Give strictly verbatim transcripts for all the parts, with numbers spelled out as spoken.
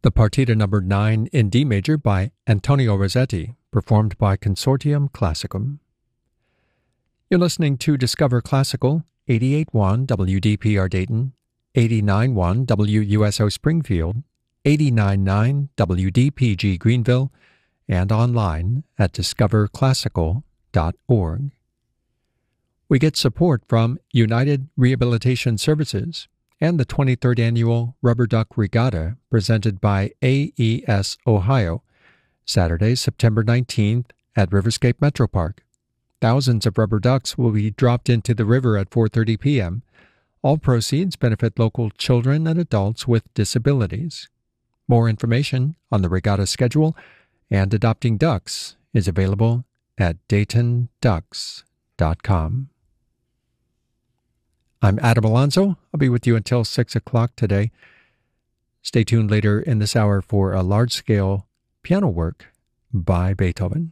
The Partita number nine in D major by Antonio Rossetti, performed by Consortium Classicum. You're listening to Discover Classical, eighty-eight point one W D P R Dayton, eighty-nine point one W U S O Springfield, eighty-nine point nine W D P G Greenville, and online at discover classical dot org. We get support from United Rehabilitation Services and the twenty-third Annual Rubber Duck Regatta presented by A E S Ohio, Saturday, September nineteenth at Riverscape Metro Park. Thousands of rubber ducks will be dropped into the river at four thirty p.m. All proceeds benefit local children and adults with disabilities. More information on the regatta schedule and adopting ducks is available at dayton ducks dot com. I'm Adam Alonso. I'll be with you until six o'clock today. Stay tuned later in this hour for a large-scale piano work by Beethoven.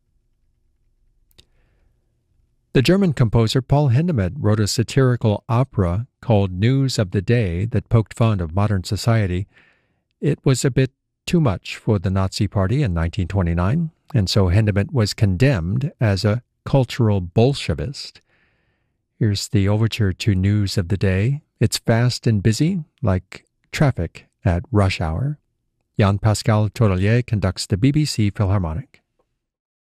The German composer Paul Hindemith wrote a satirical opera called News of the Day that poked fun of modern society. It was a bit too much for the Nazi Party in nineteen twenty-nine, and so Hindemith was condemned as a cultural Bolshevist. Here's the overture to News of the Day. It's fast and busy, like traffic at rush hour. Jan-Pascal Torelier conducts the B B C Philharmonic.